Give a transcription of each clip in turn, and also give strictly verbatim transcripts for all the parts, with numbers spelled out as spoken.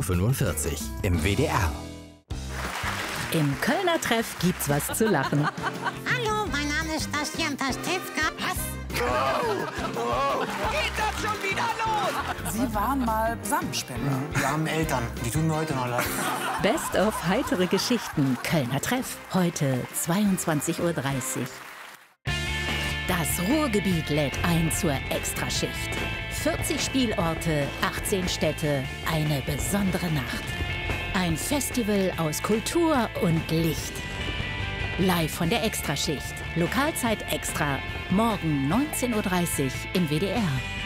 fünfundvierzig im W D R. Im Kölner Treff gibt's was zu lachen. Hallo, mein Name ist Bastian Pastewka. Was? Oh, oh. Geht das schon wieder los? Sie waren mal Samenspender. Wir haben Eltern, die tun mir heute noch leid. Best of heitere Geschichten. Kölner Treff. Heute zweiundzwanzig Uhr dreißig. Das Ruhrgebiet lädt ein zur Extraschicht. vierzig Spielorte, achtzehn Städte, eine besondere Nacht. Ein Festival aus Kultur und Licht. Live von der Extraschicht. Lokalzeit extra. Morgen neunzehn Uhr dreißig im W D R.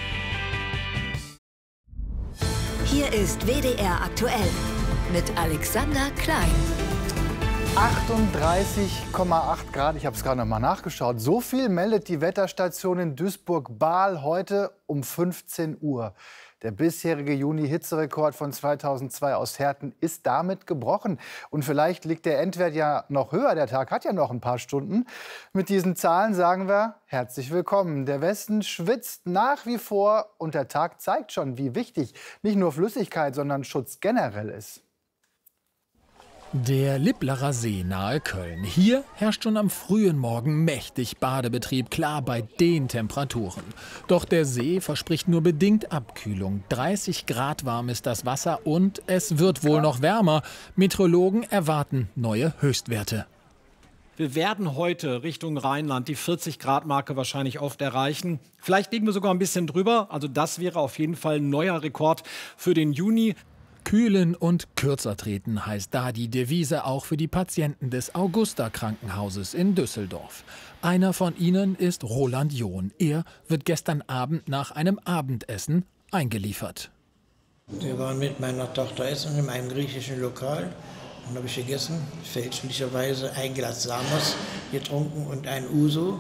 Hier ist W D R aktuell mit Alexander Klein. achtunddreißig Komma acht Grad, ich habe es gerade noch mal nachgeschaut. So viel meldet die Wetterstation in Duisburg-Bahl heute um fünfzehn Uhr. Der bisherige Juni-Hitzerekord von zweitausendzwei aus Herten ist damit gebrochen. Und vielleicht liegt der Endwert ja noch höher. Der Tag hat ja noch ein paar Stunden. Mit diesen Zahlen sagen wir herzlich willkommen. Der Westen schwitzt nach wie vor und der Tag zeigt schon, wie wichtig nicht nur Flüssigkeit, sondern Schutz generell ist. Der Lipplerer See nahe Köln. Hier herrscht schon am frühen Morgen mächtig Badebetrieb, klar bei den Temperaturen. Doch der See verspricht nur bedingt Abkühlung. dreißig Grad warm ist das Wasser und es wird wohl noch wärmer. Meteorologen erwarten neue Höchstwerte. Wir werden heute Richtung Rheinland die vierzig Grad Marke wahrscheinlich oft erreichen. Vielleicht liegen wir sogar ein bisschen drüber. Also das wäre auf jeden Fall ein neuer Rekord für den Juni. Kühlen und kürzer treten heißt da die Devise auch für die Patienten des Augusta-Krankenhauses in Düsseldorf. Einer von ihnen ist Roland John. Er wird gestern Abend nach einem Abendessen eingeliefert. Wir waren mit meiner Tochter essen in einem griechischen Lokal. Dann habe ich gegessen, fälschlicherweise ein Glas Samos getrunken und ein Uso.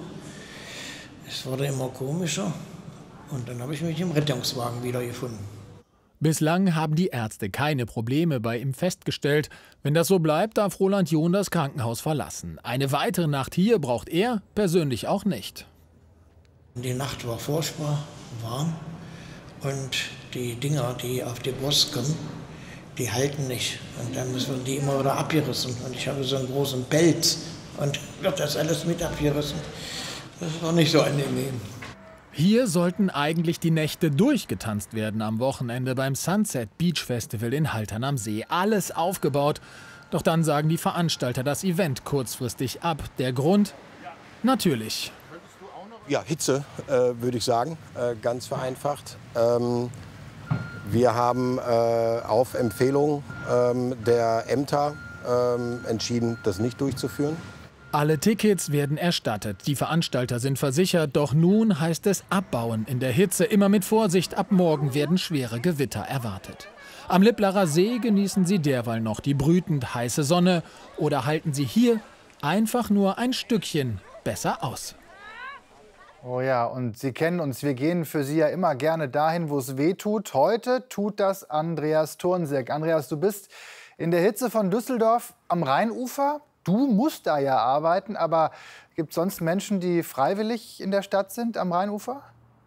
Es wurde immer komischer und dann habe ich mich im Rettungswagen wiedergefunden. Bislang haben die Ärzte keine Probleme bei ihm festgestellt. Wenn das so bleibt, darf Roland John das Krankenhaus verlassen. Eine weitere Nacht hier braucht er persönlich auch nicht. Die Nacht war furchtbar warm und die Dinger, die auf die Brust kommen, die halten nicht. Und dann müssen die immer wieder abgerissen. Und ich habe so einen großen Pelz und wird das alles mit abgerissen. Das war nicht so angenehm. Hier sollten eigentlich die Nächte durchgetanzt werden am Wochenende beim Sunset Beach Festival in Haltern am See. Alles aufgebaut. Doch dann sagen die Veranstalter das Event kurzfristig ab. Der Grund? Natürlich. Ja, Hitze, äh, würde ich sagen, äh, ganz vereinfacht. Ähm, wir haben äh, auf Empfehlung ähm, der Ämter ähm, entschieden, das nicht durchzuführen. Alle Tickets werden erstattet, die Veranstalter sind versichert, doch nun heißt es abbauen in der Hitze. Immer mit Vorsicht, ab morgen werden schwere Gewitter erwartet. Am Lipplerer See genießen Sie derweil noch die brütend heiße Sonne oder halten Sie hier einfach nur ein Stückchen besser aus. Oh ja, und Sie kennen uns, wir gehen für Sie ja immer gerne dahin, wo es weh tut. Heute tut das Andreas Thornseck. Andreas, du bist in der Hitze von Düsseldorf am Rheinufer. Du musst da ja arbeiten, aber gibt es sonst Menschen, die freiwillig in der Stadt sind am Rheinufer?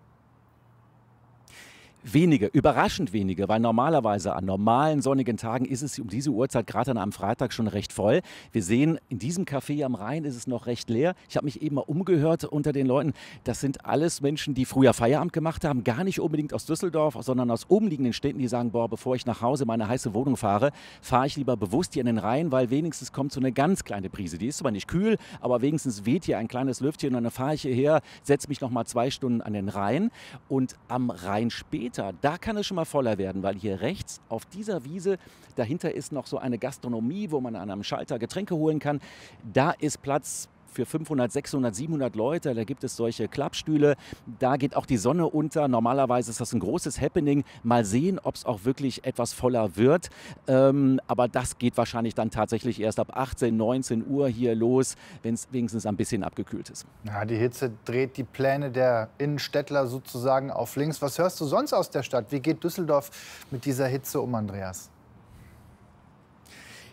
Wenige, überraschend wenige, weil normalerweise an normalen sonnigen Tagen ist es um diese Uhrzeit, gerade an einem Freitag, schon recht voll. Wir sehen, in diesem Café am Rhein ist es noch recht leer. Ich habe mich eben mal umgehört unter den Leuten. Das sind alles Menschen, die früher Feierabend gemacht haben, gar nicht unbedingt aus Düsseldorf, sondern aus umliegenden Städten, die sagen, boah, bevor ich nach Hause meine heiße Wohnung fahre, fahre ich lieber bewusst hier in den Rhein, weil wenigstens kommt so eine ganz kleine Brise. Die ist zwar nicht kühl, aber wenigstens weht hier ein kleines Lüftchen und dann fahre ich hierher, setze mich noch mal zwei Stunden an den Rhein und am Rhein später, da kann es schon mal voller werden, weil hier rechts auf dieser Wiese, dahinter ist noch so eine Gastronomie, wo man an einem Schalter Getränke holen kann. Da ist Platz für fünfhundert, sechshundert, siebenhundert Leute. Da gibt es solche Klappstühle. Da geht auch die Sonne unter. Normalerweise ist das ein großes Happening. Mal sehen, ob es auch wirklich etwas voller wird. Ähm, aber das geht wahrscheinlich dann tatsächlich erst ab achtzehn, neunzehn Uhr hier los, wenn es wenigstens ein bisschen abgekühlt ist. Ja, die Hitze dreht die Pläne der Innenstädtler sozusagen auf links. Was hörst du sonst aus der Stadt? Wie geht Düsseldorf mit dieser Hitze um, Andreas?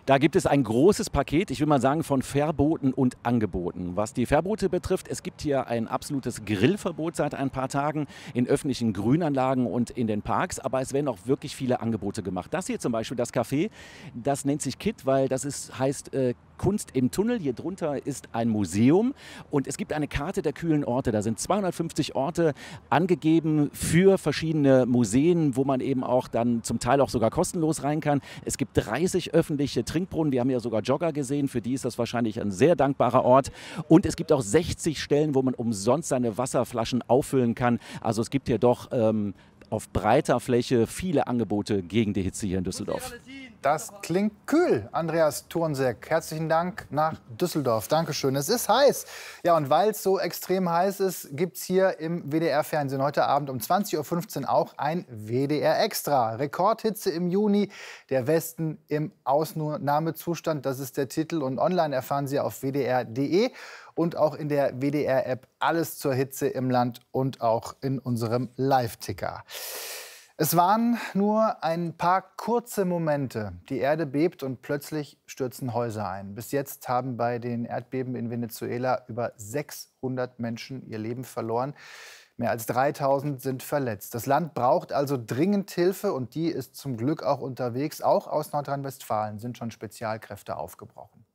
Da gibt es ein großes Paket, ich will mal sagen, von Verboten und Angeboten. Was die Verbote betrifft, es gibt hier ein absolutes Grillverbot seit ein paar Tagen in öffentlichen Grünanlagen und in den Parks, aber es werden auch wirklich viele Angebote gemacht. Das hier zum Beispiel, das Café, das nennt sich Kit, weil das ist, heißt äh, Kunst im Tunnel. Hier drunter ist ein Museum und es gibt eine Karte der kühlen Orte. Da sind zweihundertfünfzig Orte angegeben für verschiedene Museen, wo man eben auch dann zum Teil auch sogar kostenlos rein kann. Es gibt dreißig öffentliche Trinkbrunnen. Wir haben ja sogar Jogger gesehen. Für die ist das wahrscheinlich ein sehr dankbarer Ort. Und es gibt auch sechzig Stellen, wo man umsonst seine Wasserflaschen auffüllen kann. Also es gibt hier doch ähm, auf breiter Fläche viele Angebote gegen die Hitze hier in Düsseldorf. Das klingt kühl, Andreas Thornseck. Herzlichen Dank nach Düsseldorf. Dankeschön. Es ist heiß. Ja, und weil es so extrem heiß ist, gibt es hier im W D R-Fernsehen heute Abend um zwanzig Uhr fünfzehn auch ein W D R Extra. Rekordhitze im Juni, der Westen im Ausnahmezustand. Das ist der Titel. Und online erfahren Sie auf w d r punkt d e und auch in der W D R-App alles zur Hitze im Land und auch in unserem Live-Ticker. Es waren nur ein paar kurze Momente. Die Erde bebt und plötzlich stürzen Häuser ein. Bis jetzt haben bei den Erdbeben in Venezuela über sechshundert Menschen ihr Leben verloren. Mehr als dreitausend sind verletzt. Das Land braucht also dringend Hilfe und die ist zum Glück auch unterwegs. Auch aus Nordrhein-Westfalen sind schon Spezialkräfte aufgebrochen.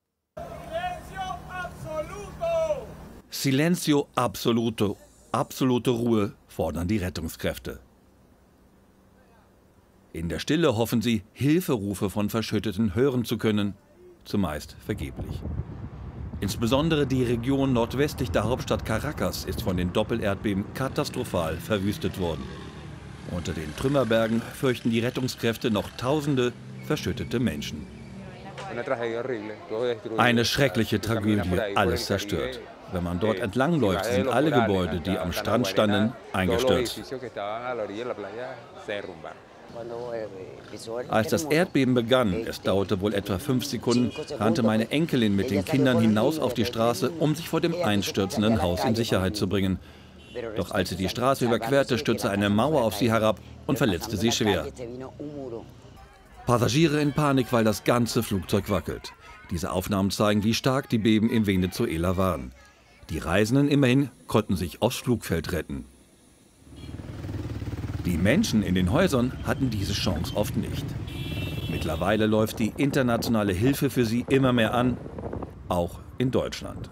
Silencio absoluto. Absolute Ruhe fordern die Rettungskräfte. In der Stille hoffen sie, Hilferufe von Verschütteten hören zu können, zumeist vergeblich. Insbesondere die Region nordwestlich der Hauptstadt Caracas ist von den Doppelerdbeben katastrophal verwüstet worden. Unter den Trümmerbergen fürchten die Rettungskräfte noch tausende verschüttete Menschen. Eine schreckliche Tragödie, alles zerstört. Wenn man dort entlangläuft, sind alle Gebäude, die am Strand standen, eingestürzt. Als das Erdbeben begann, es dauerte wohl etwa fünf Sekunden, rannte meine Enkelin mit den Kindern hinaus auf die Straße, um sich vor dem einstürzenden Haus in Sicherheit zu bringen. Doch als sie die Straße überquerte, stürzte eine Mauer auf sie herab und verletzte sie schwer. Passagiere in Panik, weil das ganze Flugzeug wackelt. Diese Aufnahmen zeigen, wie stark die Beben in Venezuela waren. Die Reisenden immerhin konnten sich aufs Flugfeld retten. Die Menschen in den Häusern hatten diese Chance oft nicht. Mittlerweile läuft die internationale Hilfe für sie immer mehr an, auch in Deutschland.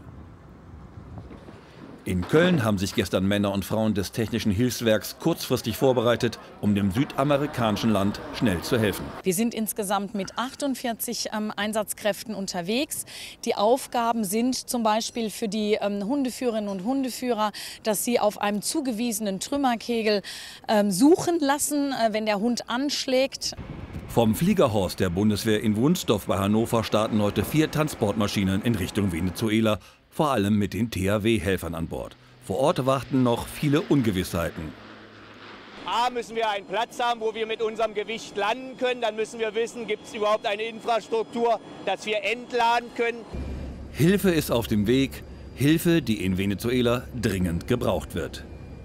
In Köln haben sich gestern Männer und Frauen des Technischen Hilfswerks kurzfristig vorbereitet, um dem südamerikanischen Land schnell zu helfen. Wir sind insgesamt mit achtundvierzig ähm, Einsatzkräften unterwegs. Die Aufgaben sind zum Beispiel für die ähm, Hundeführerinnen und Hundeführer, dass sie auf einem zugewiesenen Trümmerkegel ähm, suchen lassen, äh, wenn der Hund anschlägt. Vom Fliegerhorst der Bundeswehr in Wunsdorf bei Hannover starten heute vier Transportmaschinen in Richtung Venezuela. Vor allem mit den T H W-Helfern an Bord. Vor Ort warten noch viele Ungewissheiten. A, müssen wir einen Platz haben, wo wir mit unserem Gewicht landen können. Dann müssen wir wissen, gibt es überhaupt eine Infrastruktur, dass wir entladen können. Hilfe ist auf dem Weg. Hilfe, die in Venezuela dringend gebraucht wird.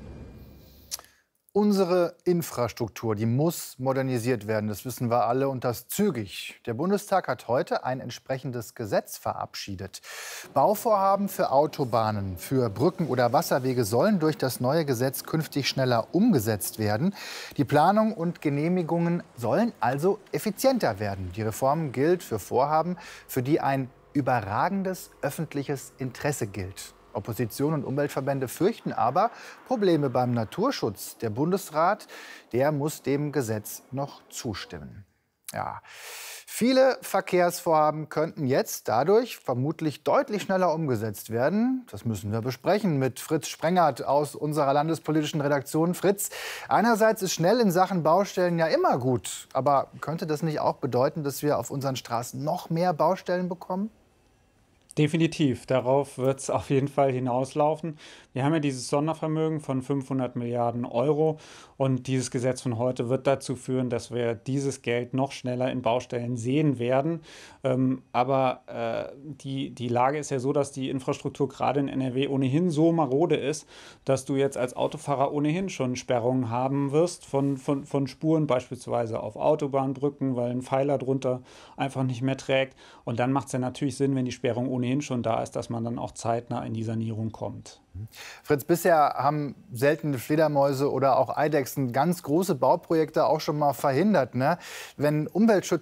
Unsere Infrastruktur, die muss modernisiert werden, das wissen wir alle, und das zügig. Der Bundestag hat heute ein entsprechendes Gesetz verabschiedet. Bauvorhaben für Autobahnen, für Brücken oder Wasserwege sollen durch das neue Gesetz künftig schneller umgesetzt werden. Die Planung und Genehmigungen sollen also effizienter werden. Die Reform gilt für Vorhaben, für die ein überragendes öffentliches Interesse gilt. Opposition und Umweltverbände fürchten aber Probleme beim Naturschutz. Der Bundesrat, der muss dem Gesetz noch zustimmen. Ja. Viele Verkehrsvorhaben könnten jetzt dadurch vermutlich deutlich schneller umgesetzt werden. Das müssen wir besprechen mit Fritz Sprengert aus unserer landespolitischen Redaktion. Fritz, einerseits ist schnell in Sachen Baustellen ja immer gut. Aber könnte das nicht auch bedeuten, dass wir auf unseren Straßen noch mehr Baustellen bekommen? Definitiv. Darauf wird es auf jeden Fall hinauslaufen. Wir haben ja dieses Sondervermögen von fünfhundert Milliarden Euro und dieses Gesetz von heute wird dazu führen, dass wir dieses Geld noch schneller in Baustellen sehen werden. Ähm, aber äh, die, die Lage ist ja so, dass die Infrastruktur gerade in N R W ohnehin so marode ist, dass du jetzt als Autofahrer ohnehin schon Sperrungen haben wirst von, von, von Spuren, beispielsweise auf Autobahnbrücken, weil ein Pfeiler drunter einfach nicht mehr trägt. Und dann macht es ja natürlich Sinn, wenn die Sperrung ohnehin schon da ist, dass man dann auch zeitnah in die Sanierung kommt. Fritz, bisher haben seltene Fledermäuse oder auch Eidechsen ganz große Bauprojekte auch schon mal verhindert. Ne? Wenn Umweltschützer